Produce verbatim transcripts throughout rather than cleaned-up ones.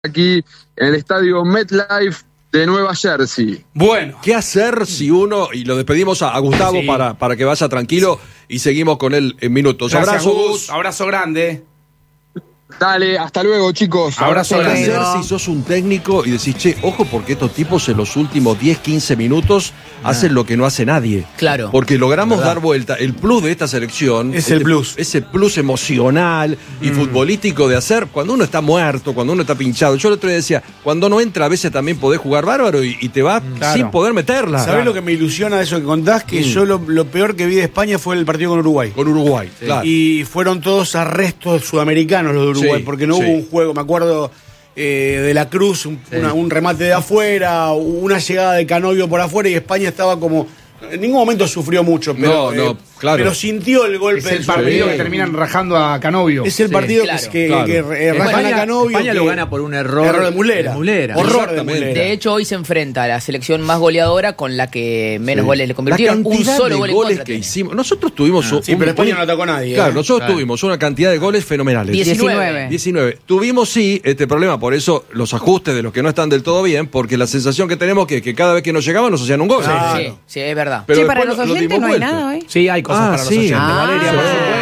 aquí en el estadio MetLife de Nueva Jersey. Bueno, ¿qué hacer si uno, y lo despedimos a, a Gustavo sí. para, para que vaya tranquilo y seguimos con él en minutos? Gracias, abrazo, Gus. Abrazo grande. Dale, hasta luego, chicos. Abrazo ¿Qué grande. hacer si sos un técnico y decís, che, ojo, porque estos tipos en los últimos diez, quince minutos nah. hacen lo que no hace nadie? Claro. Porque logramos ¿verdad? dar vuelta. El plus de esta selección es el plus. Ese plus emocional y mm. futbolístico de hacer cuando uno está muerto, cuando uno está pinchado. Yo el otro día decía, cuando no entra, a veces también podés jugar bárbaro y, y te va claro. sin poder meterla. ¿Sabés claro. lo que me ilusiona de eso que contás? Que mm. yo lo, lo peor que vi de España fue el partido con Uruguay. Con Uruguay, sí. claro. Y fueron todos arrestos sudamericanos los de Uruguay, sí, porque no sí. hubo un juego, me acuerdo eh, de la Cruz, un, sí. una, un remate de afuera, una llegada de Canovio por afuera y España estaba como... En ningún momento sufrió mucho, pero, no, no, eh, claro. pero sintió el golpe. Es el partido sí. que terminan rajando a Canovio. Es el sí, partido claro. que, claro. que, que eh, rajan España, a Canovio. España que, lo gana por un error, error de Mulera. De Mulera. Horror de Mulera. De hecho, hoy se enfrenta a la selección más goleadora con la que menos sí. goles le convirtieron. Un solo gol en goles contra que hicimos. Nosotros tuvimos. Ah, un, sí, pero España un, no atacó a nadie. Claro, ¿eh? nosotros claro. tuvimos una cantidad de goles fenomenales. diecinueve. diecinueve. Tuvimos, sí, este problema. Por eso los ajustes de los que no están del todo bien, porque la sensación que tenemos que, que cada vez que nos llegaban nos hacían un gol. Claro. Sí, sí, es verdad. Pero sí, para los oyentes no hay nada hoy. Sí, hay cosas ah, para sí. los oyentes. Ah, Valeria,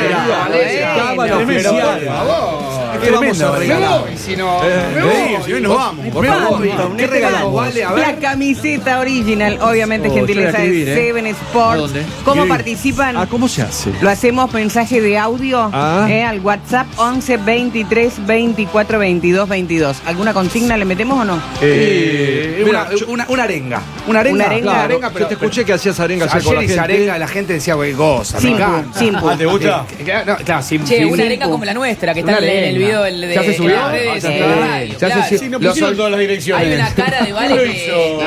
por supuesto. ¿Qué vamos a regalar? Si no, si hoy nos vamos. Por favor, ¿qué regalamos? Vale, a ver. La camiseta original, obviamente, oh, gentileza de ¿eh? Seven Sports. ¿Cómo participan? Ah, ¿cómo se hace? Lo hacemos mensaje de audio ah. eh, al WhatsApp once veintitrés veinticuatro veintidós veintidós. ¿Alguna consigna le metemos o no? Eh, Mira, una, yo, una, una arenga. Una arenga. Una arenga. Claro, arenga pero, yo te escuché que hacías arenga ayer con la gente. arenga, la gente decía, güey, goza, sin me encanta. Sin ah, ¿te gusta? Eh, no, claro, sin Che, sin una sin arenga como la nuestra, que está en el video del de... ¿Ya se subió? Ah, sí. Radio, ya claro. se sí, no pusieron todas las direcciones. Hay una cara de Vale que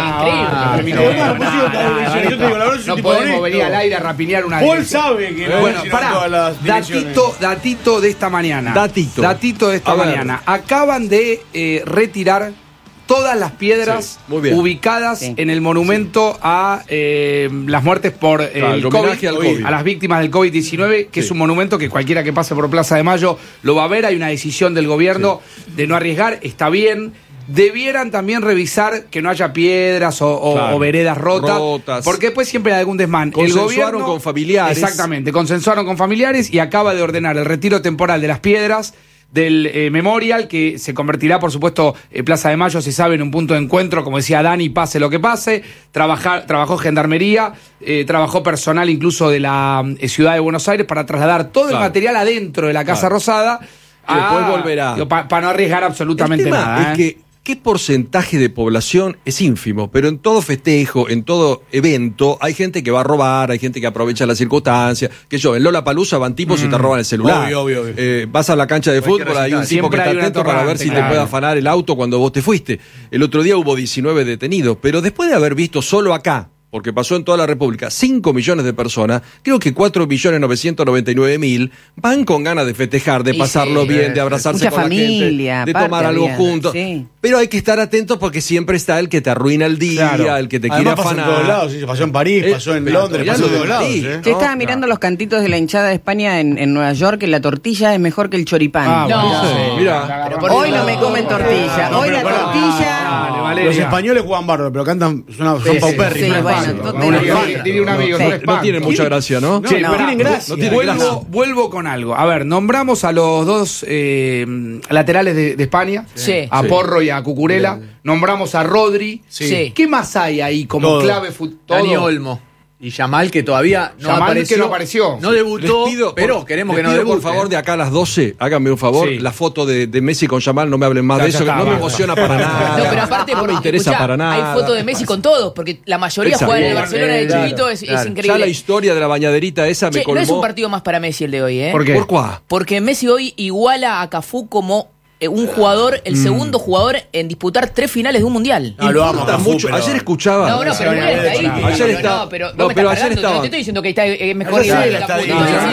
increíble. No podemos venir al aire a rapinear una Paul sabe que no bueno, pusieron pará, todas las direcciones. datito, datito de esta mañana. Datito. Datito de esta mañana. Acaban de eh, retirar todas las piedras sí, ubicadas sí. en el monumento sí. a eh, las muertes por eh, claro, el, el COVID, al COVID, a las víctimas del COVID diecinueve, que sí. es un monumento que cualquiera que pase por Plaza de Mayo lo va a ver. Hay una decisión del gobierno sí. de no arriesgar, está bien. Debieran también revisar que no haya piedras o, o, claro. o veredas rotas, rotas, porque después siempre hay algún desmán. Consensuaron el gobierno, con familiares. Exactamente, consensuaron con familiares y acaba de ordenar el retiro temporal de las piedras del eh, Memorial, que se convertirá, por supuesto, eh, Plaza de Mayo, se sabe, en un punto de encuentro, como decía Dani, pase lo que pase. Trabajar, trabajó Gendarmería, eh, trabajó personal incluso de la eh, Ciudad de Buenos Aires para trasladar todo claro. el material adentro de la Casa claro. Rosada. Y después volverá. Para pa no arriesgar absolutamente el tema nada. Es ¿eh? que ¿qué porcentaje de población es ínfimo? Pero en todo festejo, en todo evento, hay gente que va a robar, hay gente que aprovecha las circunstancias. Que yo, en Lollapalooza van tipos mm. y te roban el celular. Obvio, obvio, obvio. Eh, vas a la cancha de hay fútbol, hay un tipo que está atento para ver si claro. te puede afanar el auto cuando vos te fuiste. El otro día hubo diecinueve detenidos, pero después de haber visto solo acá, porque pasó en toda la República, cinco millones de personas, creo que cuatro millones novecientos noventa y nueve mil van con ganas de festejar, de y pasarlo sí, bien, de abrazarse con familia, la gente, de tomar algo juntos. Sí. Pero hay que estar atentos porque siempre está el que te arruina el día, claro. el que te Además, quiere afanar. Pasó en todos lados, sí, pasó en París, eh, pasó en Londres, pasó en todos lados. ¿eh? Yo estaba no, mirando no. los cantitos de la hinchada de España en, en Nueva York, que la tortilla es mejor que el choripán. Ah, no, bueno, sí. Mira, hoy no me comen tortilla, no, hoy la para, tortilla... Vale, vale, los españoles juegan bárbaro, pero cantan, son, son sí, paupérrimos. Sí, bueno, diría un amigo, no, no tienen mucha gracia, ¿no? No, sí, no, no tienen gracia. No tienen vuelvo, gracia. vuelvo con algo. A ver, nombramos a los dos eh, laterales de, de España, sí. a Porro y a Cucurella. Sí. Nombramos a Rodri. Sí. ¿Qué más hay ahí como todo. clave fútbol? Dani Olmo. Y Yamal, que todavía no Yamal apareció. que no apareció. No debutó, pido, pero por, queremos que no pido, debute. Por favor, de acá a las doce, háganme un favor. Sí. La foto de, de Messi con Yamal, no me hablen más ya, de eso, está, que no va, me emociona va. para nada. No, pero aparte, no me interesa escuchá, para nada. Hay foto de Messi con todos, porque la mayoría juega en el Barcelona de claro, chiquito, es, claro. es increíble. Ya la historia de la bañaderita esa che, me colmó. No es un partido más para Messi el de hoy, ¿eh? ¿Por qué? ¿Por cuál? Porque Messi hoy iguala a Cafú como un jugador, el mm. segundo jugador en disputar tres finales de un mundial. No, lo amo, mucho. Pero... Ayer escuchaba. No, no, pero no, ahí. Ayer estaba. No, pero, no, pero ayer estaba. No te estoy diciendo que está eh, mejor que Cafú.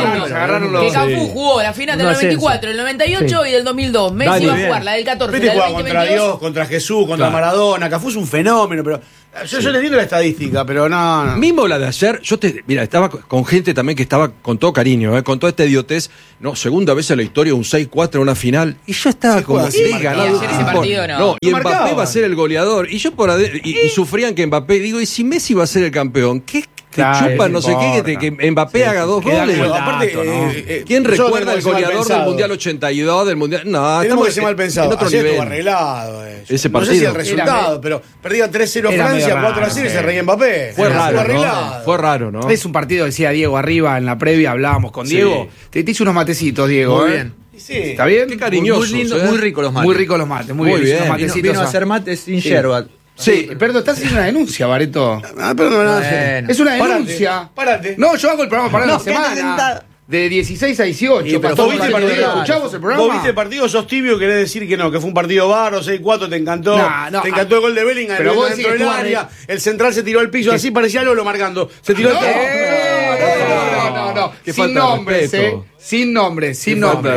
Que Cafú jugó la final del noventa y cuatro, del noventa y ocho y del dos mil dos. Messi va a jugar la del catorce, la del veinte contra Dios, contra Jesús, contra Maradona. Cafú es un fenómeno, pero Yo, sí. yo le entiendo la estadística, pero no, no. Mismo la de ayer, yo te. Mira, estaba con gente también que estaba con todo cariño, ¿eh? Con toda esta idiotez. No, segunda vez en la historia, un seis cuatro en una final. Y yo estaba Ah, como estés ganado. Ese partido no. No, y Mbappé va a ser el goleador. Y yo por adentro, y, y sufrían que Mbappé, digo, ¿y si Messi va a ser el campeón? ¿Qué? Te claro, chupan, no sé qué, que, que Mbappé sí, haga dos goles. Bueno, aparte, ¿no? eh, eh, ¿Quién recuerda el goleador del Mundial ochenta y dos, del Mundial? No, tenemos que ser mal pensado. En otro Ayer nivel. estuvo arreglado. Eh. Ese partido. No sé si el resultado, era, pero perdía tres cero Francia, cuatro a cero y se reía Mbappé. Fue raro, ¿no? Fue raro, ¿no? Es un partido, decía Diego arriba en la previa, hablábamos con sí. Diego. Te, te hice unos matecitos, Diego. Muy ¿eh? bien. Sí. ¿Está bien? Qué cariñoso. Muy lindo, muy rico los mates. Muy ricos los mates, muy, muy bien. bien. Vino, vino a hacer mates sin sí. yerba. Sí, perdón, estás haciendo una denuncia, Bareto. Ah, pero no, no, bueno. Es una denuncia. Párate. No, yo hago el programa para no, la semana. De dieciséis a dieciocho. Sí, pero ¿vos viste el partido? ¿Escuchamos el programa? ¿Vos viste el partido? ¿Sos tibio? ¿Querés decir que no? Que fue un partido barro, seis cuatro, te encantó. No, no, te encantó el gol de Bellingham, pero el dentro del área. El central se tiró al piso, así parecía Lolo marcando. Se tiró no, el piso. No, no, no, no. Sin nombres, eh. Sin nombres, sin nombres.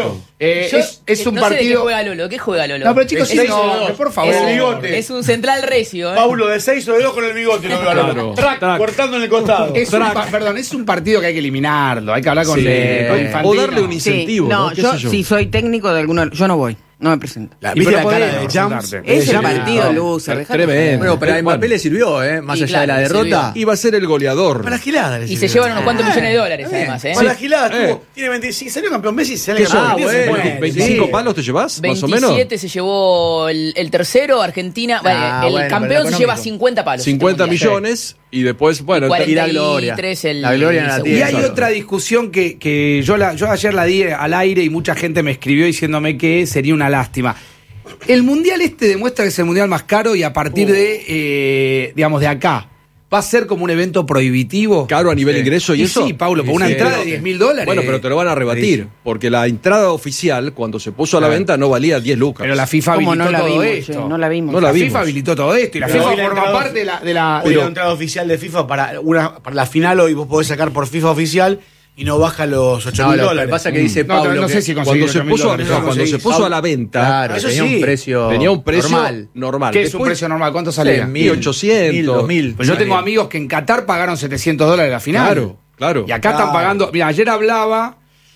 Eh, es, es un no partido. Sé de qué juega Lolo, ¿qué juega Lolo? No, pero chicos, sin nombres, por favor. El bigote. Es un central recio, ¿eh? Paulo de seis o de dos con el bigote, no veo a Lolo. Track, track, cortando en el costado. Es un, perdón, es un partido que hay que eliminarlo. Hay que hablar con, sí, eh, con Infantino. O darle un incentivo. Sí, no, ¿no? yo, yo si soy técnico de alguno, yo no voy. No me presento. La, ¿Viste la cara de Jams? Es el partido loser. Tremendo. Bueno, pero a Mbappé le sirvió, ¿eh? Más allá de la derrota. Iba a ser el goleador. Para la gilada. Y se llevan unos cuantos millones de dólares, además, ¿eh? Para la gilada estuvo. Tiene veinticinco. Salió campeón Messi, sale campeón. ¿veinticinco palos te llevas? Más o menos. veintisiete se llevó el tercero, Argentina. El campeón se lleva cincuenta palos. cincuenta millones. Y después, bueno, y la gloria. El, la gloria en la tierra. Y hay otra discusión que, que yo, la, yo ayer la di al aire y mucha gente me escribió diciéndome que sería una lástima. El mundial este demuestra que es el mundial más caro y a partir uh. de, eh, digamos, de acá, ¿va a ser como un evento prohibitivo? ¿Caro a nivel sí. ingreso y, y eso? Sí, Paulo, por sí, una sí, entrada de diez mil dólares. Bueno, pero te lo van a rebatir, sí. porque la entrada oficial, cuando se puso a la claro. venta, no valía diez lucas. Pero la FIFA habilitó no todo vimos, esto. No la vimos. No la, la vimos. FIFA habilitó todo esto y la pero FIFA forma parte de la... De la hoy pero, la entrada oficial de FIFA para, una, para la final hoy vos podés sacar por FIFA oficial y no baja los ocho mil no, dólares. Lo que pasa que dice Pablo no, no sé si cuando se puso, no, no, cuando se puso a la venta, claro, eso tenía sí. un precio tenía un precio normal. normal. ¿Qué Después, es un precio normal? ¿Cuánto salía? mil ochocientos, dos mil. Pues yo tengo amigos que en Qatar pagaron setecientos dólares la final. Claro, claro. Y acá claro. están pagando. Mira, ayer hablaba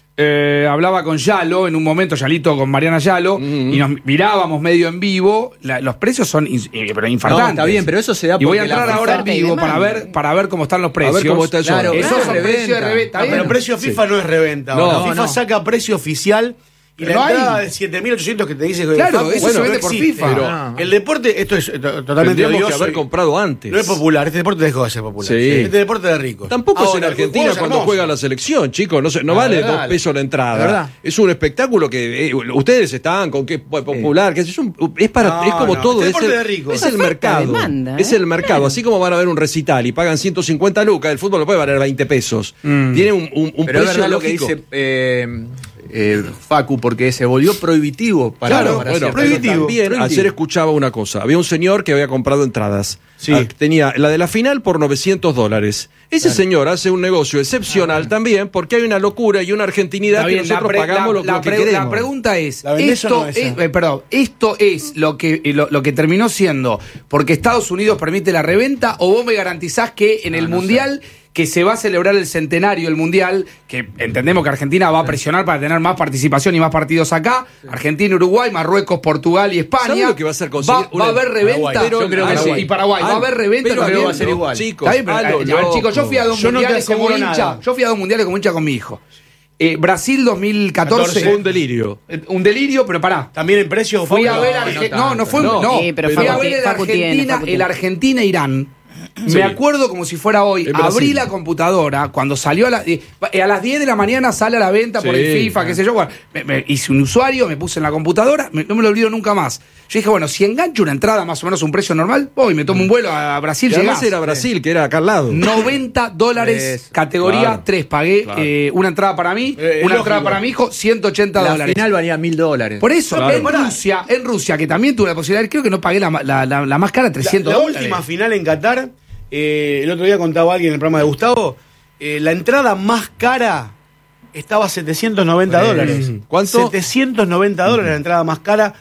eh, hablaba con Yalo, en un momento, Yalito con Mariana Yalo, mm-hmm. y nos mirábamos medio en vivo. La, los precios son in, pero infartantes. No, está bien, pero eso se da y voy a entrar ahora en vivo para ver, para ver cómo están los precios. A ver cómo está eso. Claro, eso es precio de reventa. No, pero precio FIFA sí. no es reventa. No, FIFA no. saca precio oficial. Y la no entrada hay. de siete mil ochocientos que te dice que claro, eso bueno, se vende no por existe, FIFA. Pero no. El deporte, esto es totalmente odioso. Que haber comprado antes. No es popular, este deporte dejó de ser popular. Sí. Este deporte de ricos. Tampoco Ahora, es en Argentina cuando juega la selección, chicos. No, se, no vale verdad, dos pesos la entrada. Es un espectáculo que eh, ustedes están con que es popular, que es, un, es para no, es como no, todo. Este es el, de ricos. Es el mercado. Demanda, ¿eh? Es el mercado. Así como van a ver un recital y pagan ciento cincuenta lucas, el fútbol no puede valer veinte pesos. Mm. Tiene un, un, un Pero precio es verdad lógico. Lo que dice, eh, Eh, Facu, porque se volvió prohibitivo para, claro, para bueno, prohibitivo, también prohibitivo. Ayer escuchaba una cosa. Había un señor que había comprado entradas. Sí. Ah, tenía la de la final por novecientos dólares. Ese claro. señor hace un negocio excepcional ah, también porque hay una locura y una argentinidad bien, que nosotros pre, pagamos la, lo, la lo que pre, queremos. La pregunta es, la esto no es, eh, perdón, esto es lo que, lo, lo que terminó siendo porque Estados Unidos permite la reventa o vos me garantizás que en no, el no Mundial... Sé. que se va a celebrar el centenario, el Mundial, que entendemos que Argentina va a presionar para tener más participación y más partidos acá. Sí. Argentina, Uruguay, Marruecos, Portugal y España. ¿Sabes lo que va a ser conseguir? Va, una... va a haber reventa. Paraguay, pero, yo creo que Paraguay. sí. Y Paraguay. Ah, va a haber reventa. Pero también, va a ser ¿no? igual. Chicos, bien, pero, algo, ya, chicos, yo fui a dos yo mundiales no como hincha. nada. Yo fui a dos mundiales como hincha con mi hijo. Eh, Brasil dos mil catorce. Fue un delirio. Un delirio, pero pará. También el precio fui fue. a ver Arge... no, no, no fue no, no sí, pero fui Facu, a ver el Facu Argentina, tiene, el Argentina-Irán. Sí. Me acuerdo como si fuera hoy. Abrí la computadora cuando salió a, la, eh, a las diez de la mañana sale a la venta sí, por el FIFA, ah. qué sé yo. Bueno, me, me hice un usuario, me puse en la computadora, me, no me lo olvido nunca más. Yo dije, bueno, si engancho una entrada más o menos a un precio normal, voy, me tomo un vuelo a Brasil. Y además era Brasil, sí. que era acá al lado. noventa dólares, es, categoría claro, tres. Pagué claro. eh, una entrada para mí, eh, una entrada lógico. para mi hijo, ciento ochenta dólares. La final valía mil dólares. Por eso, claro. en Rusia, en Rusia, que también tuve la posibilidad, creo que no pagué la, la, la, la más cara, trescientos la, la dólares. última final en Qatar. Eh, el otro día contaba alguien en el programa de Gustavo, eh, la entrada más cara estaba a setecientos noventa dólares. ¿Cuánto? setecientos noventa dólares uh-huh. la entrada más cara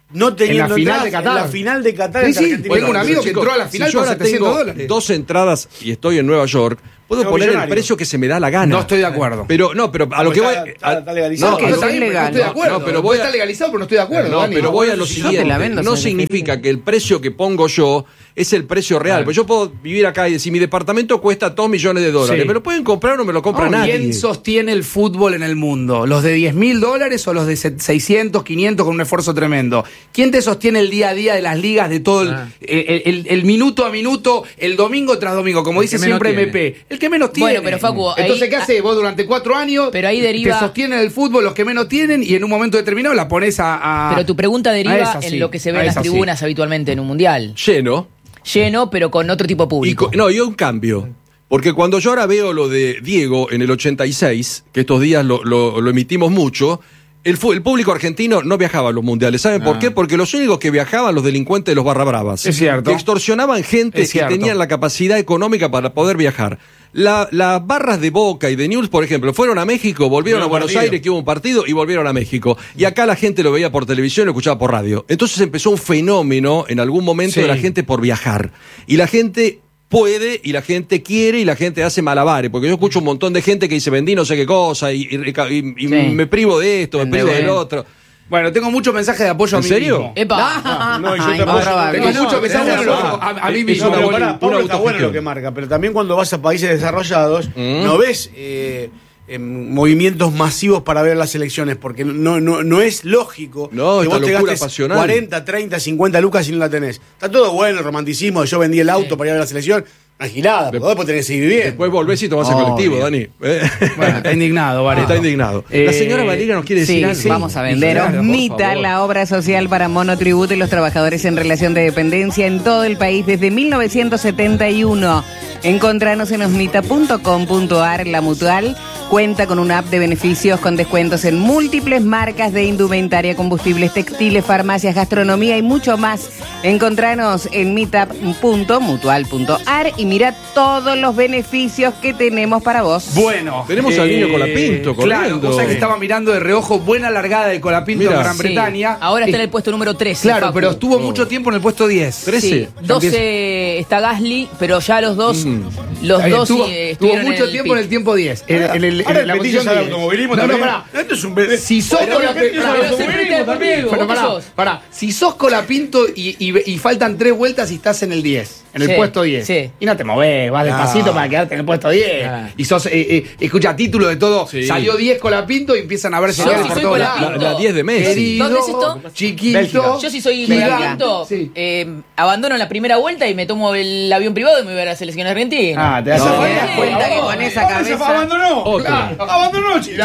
no teniendo en la final entradas, de Qatar. En la final de Qatar. Sí, sí, Argentina. tengo un amigo que chicos, entró a la final si yo por ahora setecientos tengo dólares. dos entradas y estoy en Nueva York, puedo No, poner millonario. el precio que se me da la gana. No estoy de acuerdo. Pero no, pero a lo que voy Está- está- está legalizado. no, Que a no, lo- está bien, ilegal. no estoy de acuerdo. No, pero voy a- está legalizado, pero no estoy de acuerdo. No, Dani. pero voy a lo si yo siguiente. te la vendo, no se significa que el precio que pongo yo es el precio real. Porque yo puedo vivir acá y decir, mi departamento cuesta dos millones de dólares. Sí. ¿Me lo pueden comprar o no me lo compra Oh, nadie? ¿Quién sostiene el fútbol en el mundo? ¿Los de diez mil dólares o los de seiscientos, quinientos con un esfuerzo tremendo? ¿Quién te sostiene el día a día de las ligas, de todo el, Ah. el, el- el minuto a minuto, el domingo tras domingo? Como dice que menos siempre tiene. M P. El que menos tiene. Bueno, pero Facu, ahí- Entonces, ¿qué haces vos durante cuatro años? Pero ahí deriva- Te sostienen el fútbol los que menos tienen y en un momento determinado la pones a. a- Pero tu pregunta a deriva esa sí, en lo que se ve a en las esa sí. tribunas habitualmente en un mundial. Lleno. Lleno, pero con otro tipo de Y público. co- no, y un cambio. Porque cuando yo ahora veo lo de Diego en el ochenta y seis, que estos días lo, lo- lo emitimos mucho, el, fu- el público argentino no viajaba a los mundiales. ¿Saben por qué? Porque los únicos que viajaban, los delincuentes de los barra bravas. Es cierto. Que extorsionaban gente Es que cierto. tenían la capacidad económica para poder viajar. La- las barras de Boca y de News, por ejemplo, fueron a México, volvieron Hubo a un Buenos partido. Aires, que hubo un partido, y volvieron a México. Y acá la gente lo veía por televisión y lo escuchaba por radio. Entonces empezó un fenómeno en algún momento Sí. de la gente por viajar. Y la gente puede, y la gente quiere, y la gente hace malabares. Porque yo escucho un montón de gente que dice, vendí no sé qué cosa, y, y- y- y Sí. me privo de esto, me Vende privo del bien. otro. Bueno, tengo muchos mensajes de apoyo ¿En a mí serio? mismo. ¡Epa! No, yo Ay, te apoyo. barra Tengo baja. muchos mensajes de no, apoyo no. a, a mí Es mismo. No, pero una pará, buena- Pablo una está bueno autogestión. lo que marca, pero también cuando vas a países desarrollados, Mm. no ves eh, em, movimientos masivos para ver las elecciones, porque no, no, no es lógico No, que esta vos te locura gastes pasional. cuarenta, treinta, cincuenta lucas si no la tenés. Está todo bueno, el romanticismo, de yo vendí el auto para ir a ver la selección. Una gilada, porque después tenés que seguir viviendo. Después volvés y tomás el Obvio. colectivo, Dani. Eh. Bueno, está indignado, Vare. Está indignado. Eh, la señora Valeria nos quiere decir Sí, algo. vamos a vender. Claro, por Osmita, favor. la obra social para monotributo y los trabajadores en relación de dependencia en todo el país desde mil novecientos setenta y uno. Encontranos en osmita punto com punto ar. La Mutual cuenta con una app de beneficios con descuentos en múltiples marcas de indumentaria, combustibles, textiles, farmacias, gastronomía y mucho más. Encontranos en meetup punto mutual punto ar y mira todos los beneficios que tenemos para vos. Bueno. Tenemos al niño Colapinto Claro, corriendo. cosa que estaba mirando de reojo, buena largada de Colapinto Mira. en Gran Sí. Bretaña. Ahora está Eh, en el puesto número trece. Claro, Facu. pero estuvo mucho tiempo en el puesto diez. trece. Sí, doce está Gasly, pero ya los dos, Mm. los Ahí dos estuvo, sí, eh, estuvo estuvieron mucho en el tiempo en el pit. tiempo diez. En, en el, Ahora en la el posición petición al diez. automovilismo No, no, también. pará. Esto es un bebé. Si sos Pero Colapinto, el petición al pará, Pero se automovilismo enfrenta también. conmigo. pero ¿vos pará, sos? pará. Si sos Colapinto y, y, y faltan tres vueltas y estás en el diez, en el Sí, puesto diez. sí. Y no te movés, vas despacito No. para quedarte en el puesto diez. Ah. Y sos, eh, eh, escucha, título de todo, Sí. salió diez Colapinto y empiezan a ver Yo señales sí por soy todos Colapinto. lados. La, la diez de Messi. Querido, ¿Dónde es esto? chiquito. Bélgica. Yo sí soy Gigante. Colapinto, Sí. eh, abandono la primera vuelta y me tomo el avión privado y me voy a la selección argentina. Ah, te das No. cuenta. ¿Te das cuenta que con esa Ahora se cabeza? abandonó. Otro. Claro, abandonó, chico.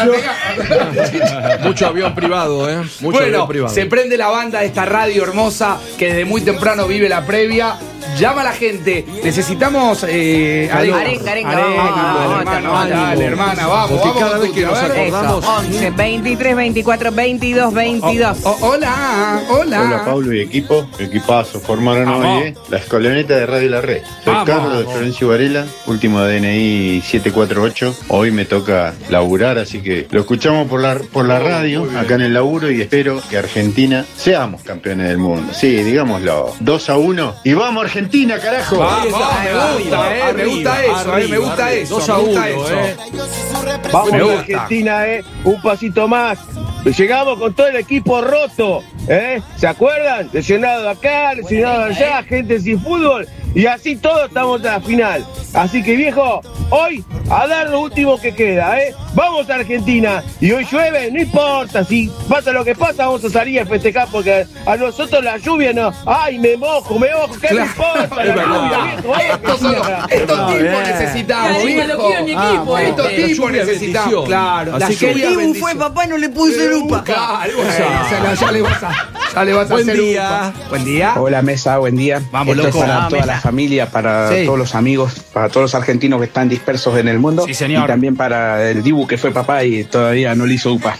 Mucho avión privado, ¿eh? Mucho Bueno, avión privado. se prende la banda de esta radio hermosa que desde muy temprano vive la previa. Llama a la gente. Necesitamos eh, Arenga, arenga, Arenga, vamos, dale, vamos, hermano, vamos. dale, hermana, vamos, Porque vamos. cada con vez tu- que a nos ver. acordamos- Eso, once, veintitrés, veinticuatro, veintidós, veintidós. Oh, oh, hola, hola. Hola Pablo y equipo, equipazo, formaron Vamos. hoy eh, la escoloneta de Radio La Red. Soy Vamos. Carlos de Florencio Varela, último D N I siete cuatro ocho. Hoy me toca laburar, así que lo escuchamos por la, por la radio, acá en el laburo, y espero que Argentina seamos campeones del mundo. Sí, digámoslo, dos a uno. Y vamos Argentina, carajo. Vamos, me gusta, eh, me gusta eso, eh, me gusta eso, dos me a gusta uno, eso. eh. Vamos Me a gusta. Argentina, ¿eh? Un pasito más. Llegamos con todo el equipo roto, ¿eh? ¿Se acuerdan? Lesionado acá, lesionado allá, gente sin fútbol. Y así todos estamos en la final. Así que, viejo, hoy a dar lo último que queda, ¿eh? Vamos a Argentina. Y hoy llueve, no importa. Si pasa lo que pasa, vamos a salir a festejar porque a nosotros la lluvia no. ¡Ay, me mojo, me mojo! ¿Qué me Claro. importa Es la verdad. lluvia, viejo? Vamos a Estos, son los- Argentina. estos Ah, tipos bien. necesitamos, Ay, viejo. lo quiero en mi equipo, Estos este. tipos Lluvia es necesitamos. bendición. Claro, la Así que- lluvia es Dibu bendición. fue papá, no le puse lupa. Claro, bueno, ya, ya le vas a, ya le vas a Buen hacer un- día. Buen día. Hola mesa, buen día. Vamos, Esto loco. es para Ah, toda mesa. la familia, para Sí. todos los amigos, para todos los argentinos que están dispersos en el mundo. Sí, señor. Y también para el Dibu que fue papá y todavía no le hizo UPA.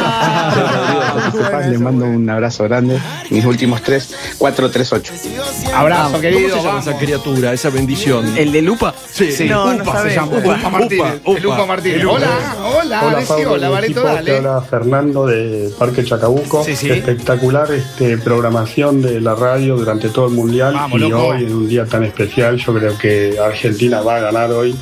Les mando un abrazo grande. Mis últimos tres, cuatro, tres, ocho. Abrazo, ¿Cómo querido. se llama vamos. esa criatura, esa bendición? ¿El de lupa? Sí, Sí, No, no Upa se sabemos. llama. Upa, Upa Martínez. Upa, El Upa Upa. Martínez. El Upa. Hola, hola, Hola Alessio, Pablo, hola, del Barreto, equipo, te dale. habla Fernando de Parque Chacabuco. Sí, sí. Espectacular este, programación de la radio durante todo el Mundial. Vamos, y loco. Hoy, en un día tan especial, yo creo que Argentina va a ganar hoy.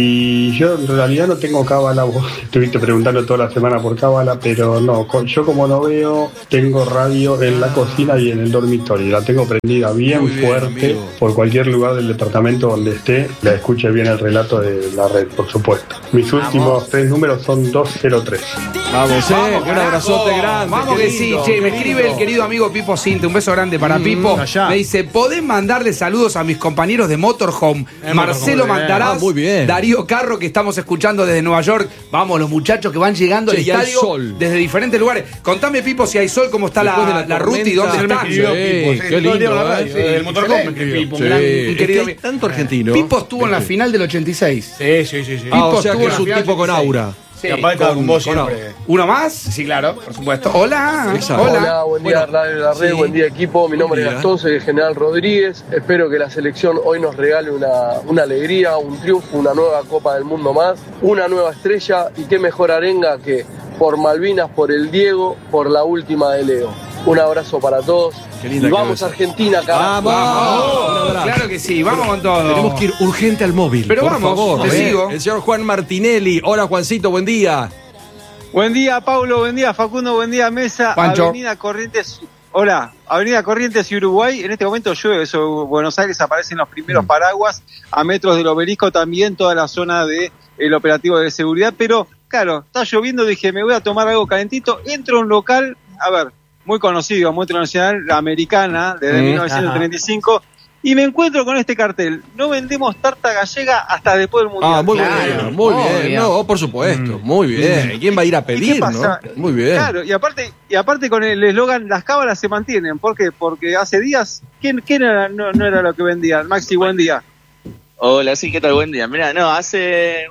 Y yo en realidad no tengo cábala, vos estuviste preguntando toda la semana por cábala, pero no, yo como no veo, tengo radio en la cocina y en el dormitorio, la tengo prendida bien, bien fuerte, amigo. Por cualquier lugar del departamento donde esté, la escuche bien el relato de la red, por supuesto. Mis Vamos. últimos tres números son dos cero tres. Vamos, eh, Vamos un abrazote grande. Vamos que sí, che, me escribe el querido amigo Pipo Sinte, un beso grande para mm, Pipo. Allá. Me dice, ¿podés mandarle saludos a mis compañeros de Motorhome? Eh, Marcelo Mandarás, ah, muy bien. Darío Carro, que estamos escuchando desde Nueva York. Vamos, los muchachos que van llegando che, al estadio sol. Desde diferentes lugares. Contame, Pipo, si hay sol, cómo está la, la, la ruta y dónde están. Sí, Pipo, qué lindo, eh. Sí, el Motorhome me escribió. Pipo, sí. gran, un querido, es que tanto argentino. Pipo estuvo en la final del ochenta y seis. Sí, sí, sí. sí. Ah, o sea que es un tipo con aura. Sí, capaz con, con vos siempre. ¿Uno más? Sí, claro, por supuesto. Hola. Hola, Hola buen día, bueno, Radio La Red, sí. Buen día, equipo. Mi nombre es Gastón, soy el General Rodríguez. Espero que la selección hoy nos regale una, una alegría, un triunfo, una nueva Copa del Mundo más, una nueva estrella y qué mejor arenga que por Malvinas, por el Diego, por la última de Leo. Un abrazo para todos. Qué linda y vamos a Argentina, carajo. ¡Vamos! ¡Vamos! Claro que sí, vamos con todo. Tenemos que ir urgente al móvil. Pero por vamos, favor, te ¿eh? sigo. El señor Juan Martinelli. Hola, Juancito, buen día. Buen día, Paulo, buen día, Facundo, buen día, Mesa. Pancho. Avenida Corrientes. Hola, Avenida Corrientes y Uruguay. En este momento llueve, sobre Buenos Aires aparecen los primeros mm. paraguas. A metros del Obelisco también, toda la zona del operativo de seguridad. Pero, claro, está lloviendo, dije, me voy a tomar algo calentito. Entro a un local, a ver, muy conocido, muy internacional, la Americana, desde mm, mil novecientos treinta y cinco, ajá. Y me encuentro con este cartel: no vendemos tarta gallega hasta después del Mundial. Ah, muy claro, bien, muy bien, bien. No, por supuesto, mm. muy bien. ¿Quién va a ir a pedir, no? Muy bien. Claro, y aparte, y aparte con el eslogan, las cábalas se mantienen. ¿Por qué? Porque hace días, ¿quién, quién era, no, no era lo que vendían? Maxi, buen día. Hola, sí, ¿qué tal? Buen día. Mira, no, hace...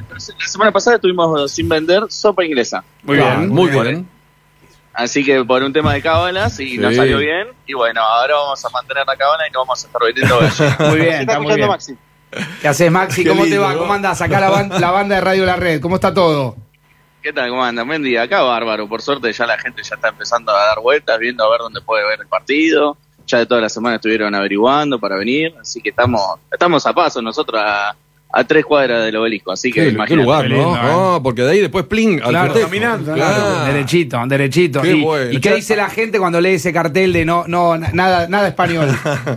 La semana pasada estuvimos sin vender sopa inglesa. Muy bien, ah, muy bien. bien. Así que por un tema de cábalas y sí. nos salió bien. Y bueno, ahora vamos a mantener la cábala y no vamos a estar vendiendo gallega. Muy bien, está muy bien. Maxi. ¿Qué haces, Maxi? ¿Cómo Qué te lindo, va? ¿no? ¿Cómo andás? Acá la, ban- la banda de Radio La Red. ¿Cómo está todo? ¿Qué tal? ¿Cómo andan? Buen día. Acá bárbaro. Por suerte ya la gente ya está empezando a dar vueltas, viendo a ver dónde puede ver el partido. Ya de toda la semana estuvieron averiguando para venir. Así que estamos estamos a paso nosotros a... a tres cuadras del Obelisco, así que imagínate. Qué lugar, ¿no? Lindo, ¿eh? No, porque de ahí después pling al claro, caminando, claro. Derechito, derechito. Qué y, bueno. ¿Y qué dice la gente cuando lee ese cartel de no, no, nada, nada español?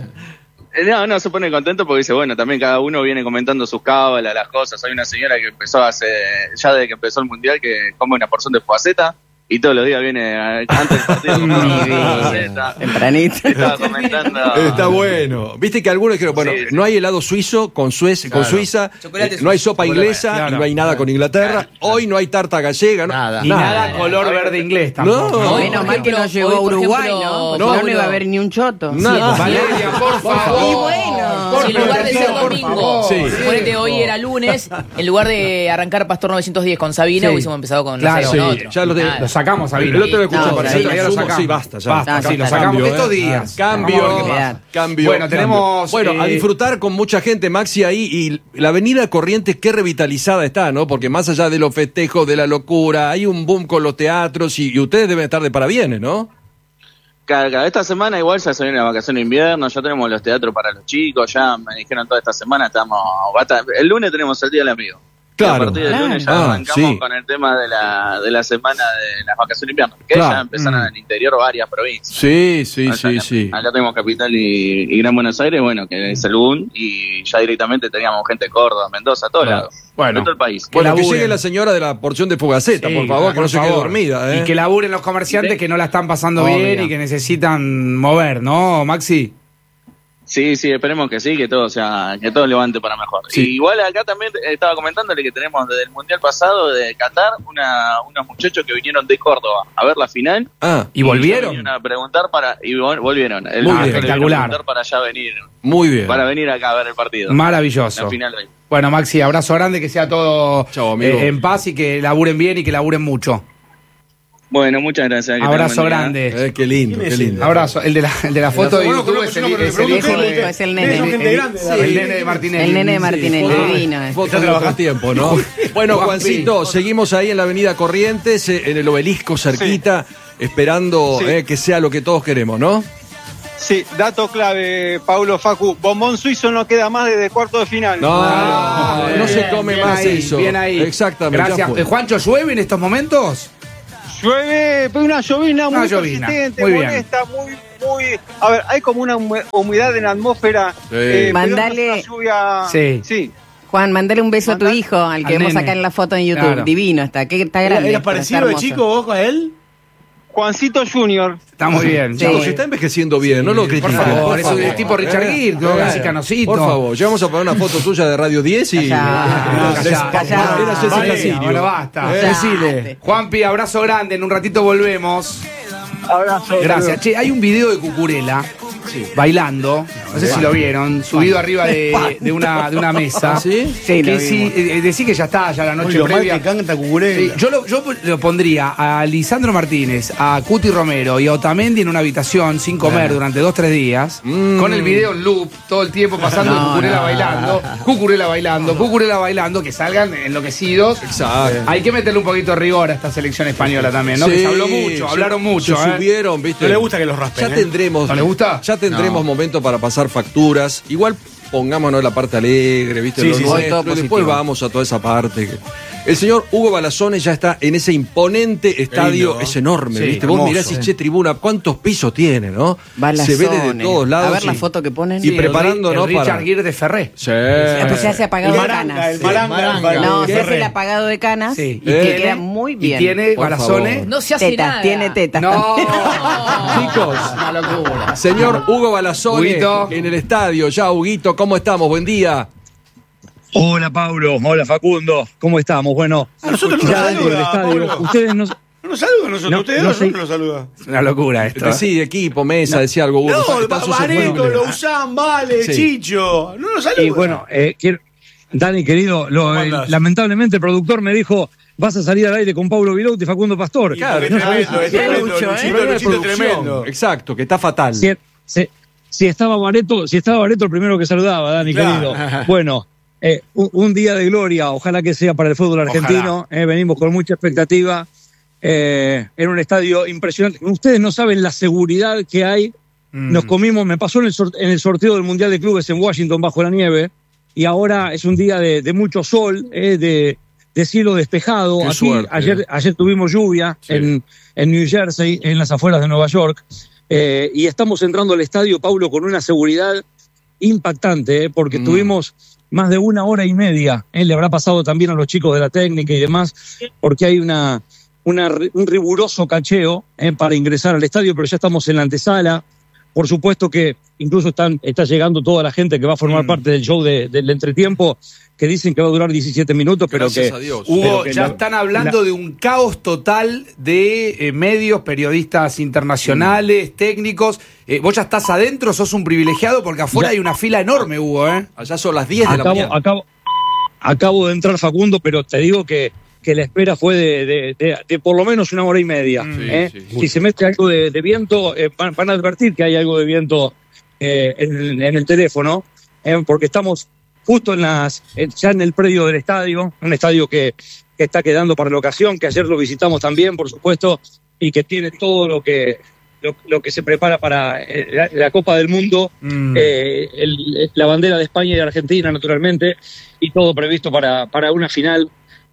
No, no, se pone contento porque dice, bueno, también cada uno viene comentando sus cábalas, las cosas. Hay una señora que empezó hace, ya desde que empezó el Mundial, que come una porción de fugaceta. Y todos los días viene antes del partido con una tempranito. Estaba comentando. Está bueno. Viste que algunos dijeron, bueno, sí, sí. no hay helado suizo con, Suez, claro. con Suiza, eh, no hay sopa inglesa, claro. y no hay nada con Inglaterra. Claro. Hoy no hay tarta gallega, ¿no? Nada. Ni nada, nada color nada. verde inglés tampoco. No, menos mal que no llegó a Uruguay, ¿no? No, no, no iba a haber ni un choto. Nada. Sí. Valeria, por favor. Y bueno. Si en lugar de ser domingo, sí. suponete hoy era lunes, en lugar de arrancar Pastor novecientos diez con Sabina, sí. hubiésemos empezado con, claro, no sé, sí. con otro. Ya lo, de, lo sacamos, Sabina. El otro lo escucho no, para sí, ya lo sacamos. Sí, basta, ya. Basta, basta, sí, lo sacamos cambio, estos días. Eh. Cambio, cambio. Bueno, tenemos... Bueno, eh, a disfrutar con mucha gente, Maxi, ahí. Y la avenida Corrientes, qué revitalizada está, ¿no? Porque más allá de los festejos, de la locura, hay un boom con los teatros y, y ustedes deben estar de parabienes, ¿no? Cada, esta semana igual ya se viene la vacación de invierno, ya tenemos los teatros para los chicos, ya me dijeron toda esta semana, estamos... El lunes tenemos el Día del Amigo. Claro. A partir del lunes ya ah, arrancamos sí. con el tema de la, de la semana de las vacaciones de invierno, que claro. ya empezaron mm. en el interior varias provincias. Sí, sí, o sea, sí, acá, sí. Acá tenemos Capital y, y Gran Buenos Aires, bueno, que es el B U N, y ya directamente teníamos gente de Córdoba, Mendoza, todos claro. lados. Bueno, de todo el país. Que bueno, que llegue la señora de la porción de fugaceta, sí, por favor, por que no favor. se quede dormida. ¿eh? Y que laburen los comerciantes que no la están pasando oh, bien mira. y que necesitan mover, ¿no, Maxi? Sí, sí, esperemos que sí, que todo sea, que todo levante para mejor. Sí. Y igual acá también estaba comentándole que tenemos desde el Mundial pasado de Qatar una, unos muchachos que vinieron de Córdoba a ver la final. Ah, ¿y, y volvieron? Vinieron a preguntar para, y volvieron. El, Muy bien, espectacular. A para allá venir. Muy bien. Para venir acá a ver el partido. Maravilloso. La final de hoy. Bueno, Maxi, abrazo grande, que sea todo Chau, amigo. Eh, en paz y que laburen bien y que laburen mucho. Bueno, muchas gracias. Abrazo grande. Eh, qué lindo, qué lindo. Abrazo. El de la, el de la foto de YouTube es el, es el hijo de... Es el nene. El nene de Martinelli. El nene de Martinelli, divino. Foto de otro tiempo, ¿no? Bueno, Juancito, seguimos ahí en la avenida Corrientes, en el Obelisco, cerquita. Sí. esperando Sí. eh, que sea lo que todos queremos, ¿no? Sí, dato clave, Paulo, Facu. Bombón suizo no queda más desde cuarto de final. No, no, no se come Bien más ahí, eso. Bien ahí. Exactamente. Gracias. ya fue. Eh, Juancho, ¿llueve en estos momentos? Llueve, pero una llovina Una muy llovina, persistente, muy bien. molesta, muy, muy... A ver, hay como una hume- humedad en la atmósfera. Sí. pero Mandale- no es una lluvia... Sí. Sí. Juan, mandale un beso a tu Mandá- hijo, al que al vemos nene. acá en la foto en YouTube. Claro. Divino está, que está ¿Era, grande. era pero parecido está de hermoso. chico vos a él? Juancito Junior. Está muy bien. Sí. Chicos, se está envejeciendo bien, no lo Por critiquen. favor, eso es tipo Richard Eh, Gere, ¿no? eh, Así canosito. Por favor, ya vamos a poner una foto tuya de Radio diez y... Callá, Callá, callá. Era Jessica Vale, Sirio. bueno, basta. Eh, Decile. Juanpi, abrazo grande, en un ratito volvemos. Abrazo. Gracias. Che, hay un video de Cucurella bailando, no sé si lo vieron, subido arriba de, de una, de una mesa. ¿Sí? Sí, lo Que sí, vimos. eh, decí que ya está, ya la noche Uy, lo mal previa. que canta Cucurella. Sí, yo, lo, yo lo pondría a Lisandro Martínez, a Cuti Romero y a Otamendi en una habitación sin comer durante dos, tres días, Mm. con el video en loop, todo el tiempo pasando No, Cucurella no. bailando, Cucurella bailando, Cucurella bailando, que salgan enloquecidos. Exacto. Hay que meterle un poquito de rigor a esta selección española también, ¿no? Sí, que se habló mucho, se- hablaron mucho. Se ¿eh? subieron, ¿viste? No le gusta que los raspen. Ya ¿eh? tendremos. ¿No le gusta? Ya tendremos momento para pasar facturas. Igual pongámonos la parte alegre, ¿viste? Sí, Lo sí, sí. nuestro, Todo y después positivo. vamos a toda esa parte. que- El señor Hugo Balazones ya está en ese imponente estadio, lindo, ¿no? es enorme, Sí, ¿viste? Vos hermoso. mirás y che, tribuna, ¿cuántos pisos tiene, no? Balazones. Se ve desde todos lados. A ver la y- foto que ponen. Y Sí, el preparando, Ri- ¿no? el Richard Para- Gere de Ferré. Sí. Ah, pues ya se ha apagado El de maranga, canas. el maranga. el No, se Ferré. hace el apagado de canas Sí. y Y que tiene- queda muy bien. Y tiene Por Balazones. favor. No se hace tetas, nada. tiene tetas. No. Chicos, Una locura. señor Hugo Balazones Huguito. en el estadio. Ya, Huguito, ¿cómo estamos? Buen día. Hola Pablo, hola Facundo, ¿cómo estamos? Bueno, A nosotros no ya nos dentro del saluda, estadio, Pablo. ustedes no... No nos saluda a nosotros, No, ustedes no no, sé. nos saluda. Es una locura esto. ¿eh? Sí, equipo, mesa, decía algo. Hugo. No, Está- está Ba- Bareto, susceptible. Lousán, Vale, Sí. Chicho. No nos saluda. Y bueno, eh, quiero... Dani, querido, lo- ¿Cómo eh, andás? lamentablemente el productor me dijo, vas a salir al aire con Pablo Vilouti y Facundo Pastor. Claro, Es No tremendo, sabés- es tremendo, Lucho, ¿eh? Luchito, Problema de Luchito, producción. tremendo. Exacto, que está fatal. Si, si- si estaba Bareto, si estaba Bareto el primero que saludaba, Dani, Claro. querido. Bueno, eh, un, un día de gloria, ojalá que sea para el fútbol argentino. eh, venimos con mucha expectativa. Eh, en un estadio impresionante. Ustedes no saben la seguridad que hay. Mm. Nos comimos, me pasó en el, sor- en el sorteo del Mundial de Clubes en Washington bajo la nieve, y ahora es un día de, de mucho sol, eh, de, de cielo despejado. Qué Aquí suerte. ayer, ayer tuvimos lluvia Sí. en, en New Jersey, en las afueras de Nueva York, eh, y estamos entrando al estadio, Paulo, con una seguridad impactante, eh, porque Mm. tuvimos más de una hora y media, eh, le habrá pasado también a los chicos de la técnica y demás, porque hay una, una, un riguroso cacheo eh, para ingresar al estadio, pero ya estamos en la antesala. Por supuesto que incluso están, está llegando toda la gente que va a formar Mm. parte del show de- del entretiempo, que dicen que va a durar diecisiete minutos, pero Gracias que... a Dios. Hugo, pero que ya la- están hablando de un caos total de eh, medios, periodistas internacionales, técnicos. Eh, vos ya estás adentro, sos un privilegiado porque afuera Ya. hay una fila enorme, Hugo, ¿eh? Allá son las diez de la acabo, mañana. acabo, acabo de entrar, Facundo, pero te digo que, que la espera fue de, de- de- de por lo menos una hora y media. Sí, ¿eh? sí. Si se mete algo de, de viento, eh, van, van a advertir que hay algo de viento eh, en, el, en el teléfono, ¿eh? Porque estamos justo en las eh, ya en el predio del estadio, un estadio que, que está quedando para la ocasión, que ayer lo visitamos también, por supuesto, y que tiene todo lo que lo, lo que se prepara para eh, la, la Copa del Mundo, Mm. eh, el- la bandera de España y de Argentina, naturalmente, y todo previsto para, para una final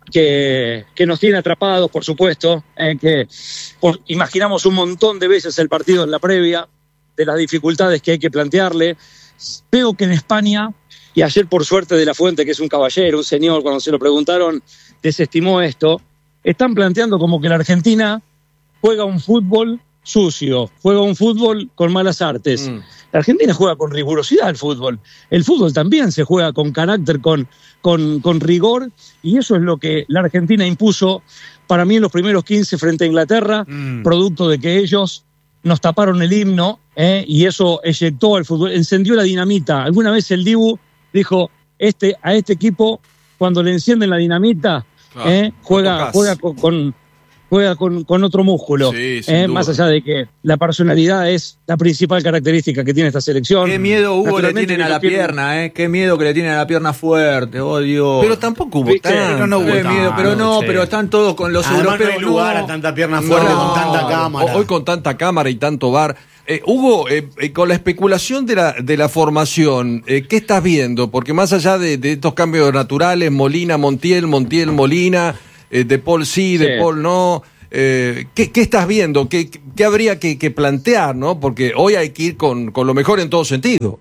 que, que nos tiene atrapados, por supuesto, eh, que por- imaginamos un montón de veces el partido en la previa, de las dificultades que hay que plantearle. Veo que en España, y ayer por suerte de la Fuente, que es un caballero, un señor, cuando se lo preguntaron, desestimó esto, están planteando como que la Argentina juega un fútbol sucio, juega un fútbol con malas artes. Mm. La Argentina juega con rigurosidad el fútbol. El fútbol también se juega con carácter, con, con, con rigor, y eso es lo que la Argentina impuso para mí en los primeros quince frente a Inglaterra, Mm. producto de que ellos nos taparon el himno, ¿eh? Y eso eyectó al fútbol, encendió la dinamita. Alguna vez el Dibu dijo, este, a este equipo, cuando le encienden la dinamita, Claro, ¿eh? juega, tocás. juega con, con, juega con, con otro músculo. Sí, eh, más allá de que la personalidad es la principal característica que tiene esta selección. Qué miedo, Hugo, le tienen a la pierna, ¿eh? Qué miedo que le tienen a la pierna fuerte, oh Dios. Pero tampoco hubo tanto. Pero no hubo miedo, pero no, pero están todos con los Además, europeos. no hay lugar no. a tanta pierna fuerte No, con tanta cámara. Hoy con tanta cámara y tanto bar. Eh, Hugo, eh, eh, con la especulación de la, de la formación, eh, ¿qué estás viendo? Porque más allá de, de estos cambios naturales, Molina, Montiel, Montiel, Molina, eh, De Paul sí, De Sí. Paul no, eh, ¿qué, ¿qué estás viendo? ¿Qué, qué habría que, que plantear, no? Porque hoy hay que ir con, con lo mejor en todo sentido.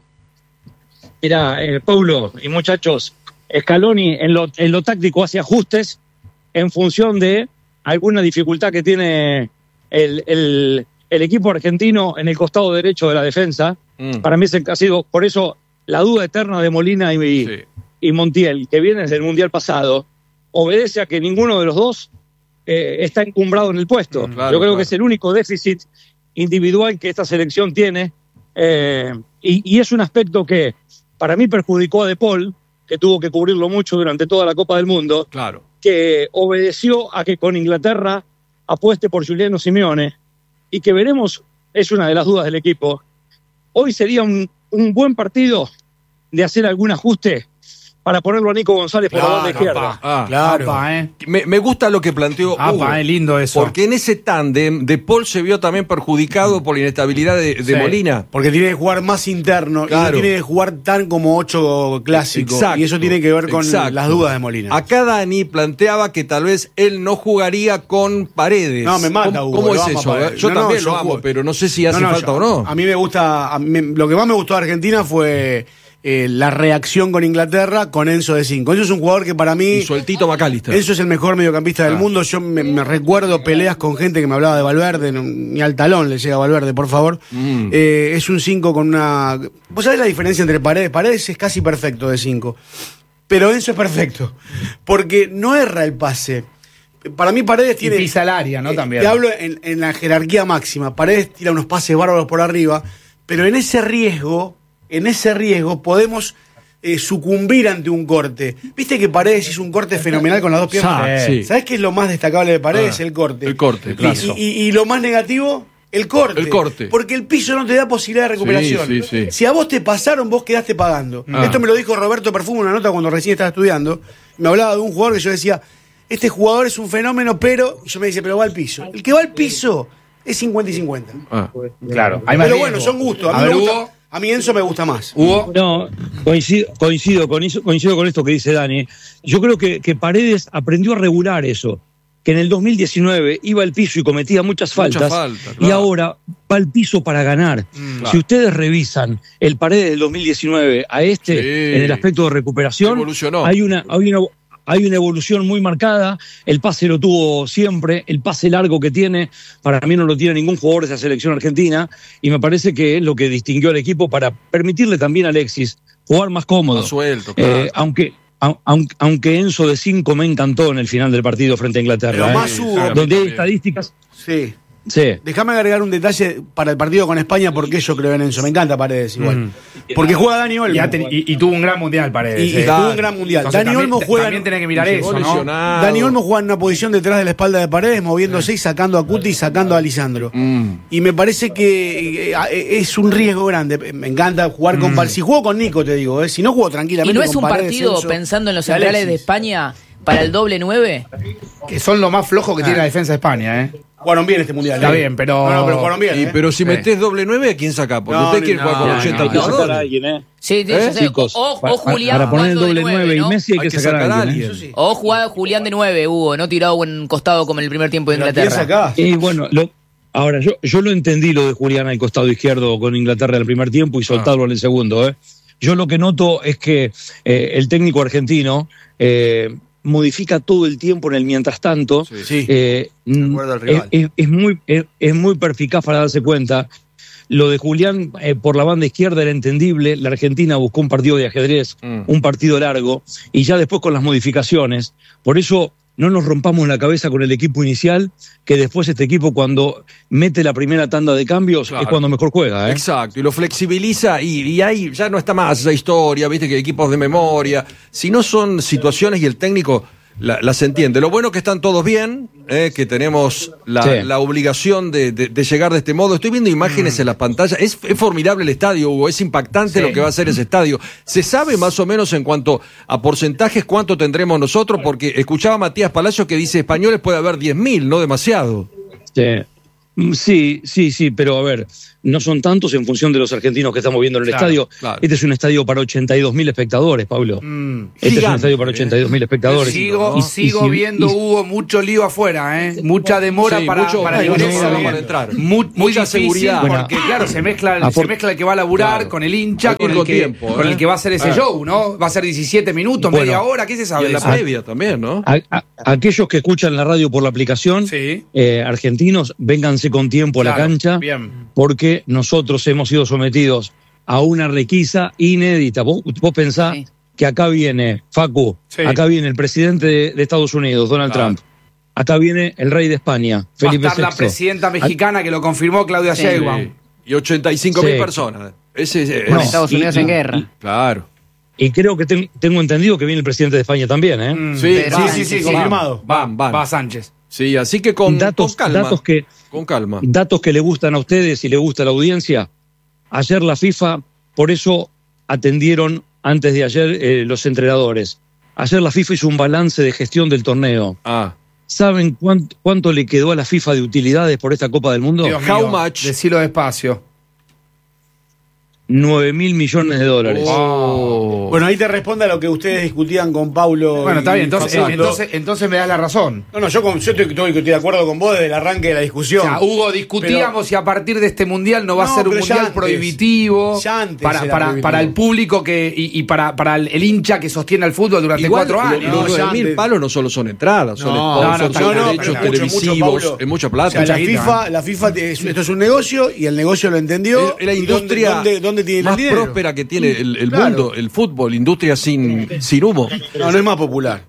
Mirá, eh, Paulo y muchachos, Scaloni en lo, en lo táctico hace ajustes en función de alguna dificultad que tiene el, el, el equipo argentino en el costado derecho de la defensa. Mm. Para mí ese ha sido, por eso, la duda eterna de Molina y, Sí. y Montiel, que viene desde el Mundial pasado, obedece a que ninguno de los dos eh, está encumbrado en el puesto. Mm, claro, Yo creo claro. que es el único déficit individual que esta selección tiene, eh, y, y es un aspecto que para mí perjudicó a De Paul, que tuvo que cubrirlo mucho durante toda la Copa del Mundo, Claro. que obedeció a que con Inglaterra apueste por Giuliano Simeone, y que veremos, es una de las dudas del equipo. Hoy sería un, un buen partido de hacer algún ajuste para ponerlo a Nico González por la banda izquierda. Ah, Claro. Apa, eh. Me, me gusta lo que planteó Apa, Hugo, es lindo eso. porque en ese tándem De Paul se vio también perjudicado por la inestabilidad de, de Sí. Molina. Porque tiene que jugar más interno Claro. y no tiene que jugar tan como ocho clásico. Exacto, y eso tiene que ver con exacto. las dudas de Molina. Acá Dani planteaba que tal vez él no jugaría con Paredes. No, me mata, ¿Cómo, Hugo, cómo lo es amo a eso? Paredes. Yo No, no, también yo lo amo, juego. pero no sé si hace No, no, falta yo- o no. A mí me gusta, a mí- lo que más me gustó de Argentina fue eh, la reacción con Inglaterra con Enzo de cinco. Enzo es un jugador que para mí... Y sueltito McAllister. Enzo es el mejor mediocampista del Ah. mundo. Yo me, me recuerdo peleas con gente que me hablaba de Valverde, no- ni al talón le llega a Valverde, por favor. Mm. Eh, es un cinco con una... ¿Vos sabés la diferencia entre Paredes? Paredes es casi perfecto de cinco. Pero Enzo es perfecto. Porque no erra el pase. Para mí Paredes Y tiene... pisa el área, ¿no? Eh, También. Te hablo en, en la jerarquía máxima. Paredes tira unos pases bárbaros por arriba, pero en ese riesgo, en ese riesgo podemos eh, sucumbir ante un corte. Viste que Paredes hizo un corte fenomenal con las dos piernas. Sí. ¿Sabés qué es lo más destacable de Paredes? Ah, el corte. el corte, Y- claro. y, y- y lo más negativo, el corte. El corte. Porque el piso no te da posibilidad de recuperación. Sí, sí, sí. Si a vos te pasaron, vos quedaste pagando. Ah. Esto me lo dijo Roberto Perfumo en una nota cuando recién estaba estudiando. Me hablaba de un jugador que yo decía, este jugador es un fenómeno, pero... Y yo me decía, pero va al piso. El que va al piso es cincuenta y cincuenta. Ah. Claro. Hay más Pero riesgo. bueno, son gustos. A A mí, ver, me gusta- Hugo. a mí Enzo me gusta más. Hugo. No, coincido, coincido, con eso- coincido con esto que dice Dani. Yo creo que, que Paredes aprendió a regular eso, que en el dos mil diecinueve iba al piso y cometía muchas faltas, Muchas faltas, y claro. ahora va al piso para ganar. claro. Si ustedes revisan el Paredes del dos mil diecinueve a este, Sí. en el aspecto de recuperación, Evolucionó. hay una, hay una hay una evolución muy marcada. El pase lo tuvo siempre, el pase largo que tiene, para mí no lo tiene ningún jugador de esa selección argentina, y me parece que es lo que distinguió al equipo para permitirle también a Alexis jugar más cómodo. Más suelto, claro. Eh, aunque, au- aunque, aunque Enzo de cinco me encantó en el final del partido frente a Inglaterra. Pero ¿eh? más Hugo. Donde hay también. estadísticas. Sí. Sí. Déjame agregar un detalle para el partido con España, porque yo creo en Enzo. Me encanta Paredes igual. Mm. Porque juega Dani Olmo. Y, ha ten- y- y tuvo un gran mundial, Paredes. Y- y eh. tuvo un gran mundial. Entonces, Dani también- Olmo juega- También tenés que mirar Llegó eso, ¿no? lesionado. Dani Olmo juega en una posición detrás de la espalda de Paredes, moviéndose y sacando a Cuti y sacando a Lisandro. Mm. Y me parece que eh, eh, es un riesgo grande. Me encanta jugar con Paredes. Si juego con Nico, te digo, eh, si no juego tranquilamente ¿Y no es con un Paredes, partido, Enzo pensando en los y centrales de Alexis? España, para el doble nueve? Que son lo más flojo que tiene la defensa de España, ¿eh? Jugaron bien este mundial. Está eh. bien, pero- No, no, pero jugaron bien. Y, eh. pero si Sí. metés doble nueve, ¿a quién saca? Porque No, usted ni- quiere jugar con no, ochenta Hay que sacar a jugadores. alguien, ¿eh? Sí, sí, ¿Eh? yo sé. Chicos, O, o para- Julián para poner el jugando de doble nueve, nueve y ¿no? Messi hay, que sacar, a alguien. ¿eh? Eso sí. O jugaba Julián de nueve, Hugo, no tirado en costado como en el primer tiempo de Pero ¿a quién Inglaterra. sacás? Y bueno, lo- ahora yo, yo lo entendí lo de Julián al costado izquierdo con Inglaterra en el primer tiempo y soltarlo en el segundo. ¿eh? Yo lo que noto es que eh, el técnico argentino eh, modifica todo el tiempo en el mientras tanto. Sí. Eh, acuerdo al es, rival. es- es muy, es, es muy perspicaz para darse cuenta. Lo de Julián eh, por la banda izquierda era entendible. La Argentina buscó un partido de ajedrez, Mm. un partido largo, y ya después con las modificaciones. Por eso no nos rompamos la cabeza con el equipo inicial, que después este equipo cuando mete la primera tanda de cambios Claro. es cuando mejor juega. ¿eh? Exacto, y lo flexibiliza y, y ahí ya no está más esa historia, viste que equipos de memoria, si no son situaciones y el técnico la, las entiende. Lo bueno es que están todos bien, eh, que tenemos la, sí. la obligación de, de, de llegar de este modo. Estoy viendo imágenes mm. en las pantallas. Es, es formidable el estadio, Hugo. Es impactante sí. lo que va a ser ese estadio. ¿Se sabe más o menos en cuanto a porcentajes cuánto tendremos nosotros? Porque escuchaba a Matías Palacios que dice españoles puede haber diez mil, no demasiado. Sí. Sí, sí, sí, pero a ver, no son tantos en función de los argentinos que estamos viendo en el claro, estadio. Claro. Este es un estadio para ochenta y dos mil espectadores, Pablo. Mm, este gigante. Es un estadio para ochenta y dos mil espectadores. Sigo, ¿no? y, sigo y, y, viendo, y, Hugo, mucho lío afuera, ¿eh? Mucha demora sí, para, mucho, para, mucho, ingreso, no, para entrar. Muy, muy Mucha difícil seguridad. Porque, bueno, claro, se mezcla, por, se mezcla el que va a laburar claro. con el hincha, con el, que, tiempo, con ¿eh? el que va a hacer ese ah. show, ¿no? Va a ser diecisiete minutos, bueno, media hora, ¿qué se sabe? Y en la previa también, ¿no? A, a, aquellos que escuchan la radio por la aplicación, sí. eh, argentinos, vénganse con tiempo a la cancha. Bien. Porque nosotros hemos sido sometidos a una requisa inédita. Vos, vos pensás sí. que acá viene, Facu, sí. acá viene el presidente de, de Estados Unidos, Donald claro. Trump. Acá viene el rey de España, Felipe Va a estar sexto. La presidenta mexicana que lo confirmó, Claudia sí. Sheinbaum. Y ochenta y cinco mil sí. personas. Ese, ese, no, Estados Unidos y, en guerra. Y, claro. Y creo que ten, tengo entendido que viene el presidente de España también, ¿eh? Mm, sí, sí, sí, sí, sí, confirmado. Van, van. Va Sánchez. Sí, así que con, datos, con calma. Datos que, con calma. Datos que le gustan a ustedes y le gusta a la audiencia. Ayer la FIFA, por eso atendieron antes de ayer eh, los entrenadores. Ayer la FIFA hizo un balance de gestión del torneo. Ah. ¿Saben cuánto, cuánto le quedó a la FIFA de utilidades por esta Copa del Mundo? Dios mío, How much? Decilo despacio. nueve mil millones de dólares. Oh. Bueno, ahí te responde a lo que ustedes discutían con Paulo. Bueno, está bien, entonces, eh, entonces, entonces me das la razón. No, no, yo, con, yo estoy, estoy, estoy de acuerdo con vos desde el arranque de la discusión. O sea, Hugo, discutíamos pero, si a partir de este mundial no va no, a ser un mundial antes, prohibitivo ya antes para, para, prohibitivo. para el público que y, y para, para el, el hincha que sostiene al fútbol durante Igual, cuatro años. Los nueve mil palos no solo son entradas, son no, sponsors, no, no, son no, derechos no, televisivos, mucho, es mucha plata. O sea, la FIFA, la FIFA, esto es un negocio y el negocio lo entendió. La industria ¿Dónde, dónde, dónde tiene más el dinero? próspera que tiene el, el claro. mundo, el fútbol, industria sin, sin humo. No, no es más popular.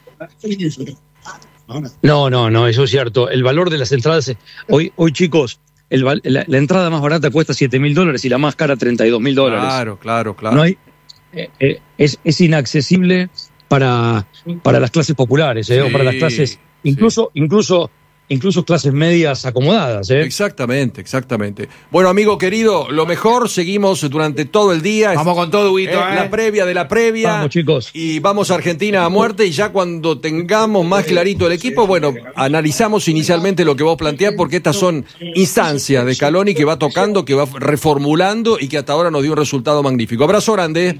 No, no, no, eso es cierto. El valor de las entradas, hoy, hoy chicos, el, la, la entrada más barata cuesta siete mil dólares y la más cara treinta y dos mil dólares. Claro, claro, claro. No hay, eh, eh, es, es inaccesible para, para las clases populares, eh, sí, o para las clases, incluso, sí. incluso incluso clases medias acomodadas, ¿eh? Exactamente, exactamente. Bueno, amigo querido, lo mejor, seguimos durante todo el día. Vamos con todo, Huguito, eh, ¿eh? La previa de la previa. Vamos, chicos. Y vamos a Argentina a muerte, y ya cuando tengamos más clarito el equipo, bueno, analizamos inicialmente lo que vos planteás, porque estas son instancias de Scaloni que va tocando, que va reformulando y que hasta ahora nos dio un resultado magnífico. Abrazo grande.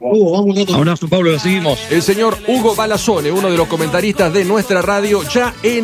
Abrazo, Pablo, lo seguimos. El señor Hugo Balazzone, uno de los comentaristas de nuestra radio, ya en